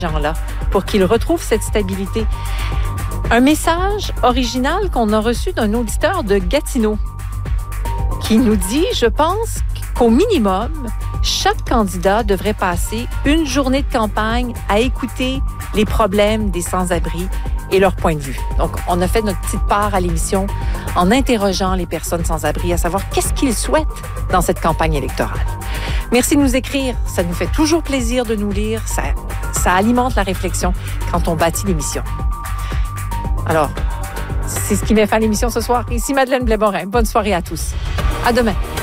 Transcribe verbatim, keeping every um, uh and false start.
gens-là pour qu'ils retrouvent cette stabilité. Un message original qu'on a reçu d'un auditeur de Gatineau qui nous dit, je pense qu'au minimum, chaque candidat devrait passer une journée de campagne à écouter les problèmes des sans-abri et leur point de vue. Donc, on a fait notre petite part à l'émission en interrogeant les personnes sans-abri à savoir qu'est-ce qu'ils souhaitent dans cette campagne électorale. Merci de nous écrire. Ça nous fait toujours plaisir de nous lire. Ça, ça alimente la réflexion quand on bâtit l'émission. Alors, c'est ce qui met fin à l'émission ce soir. Ici Madeleine Blais-Morin. Bonne soirée à tous. À demain.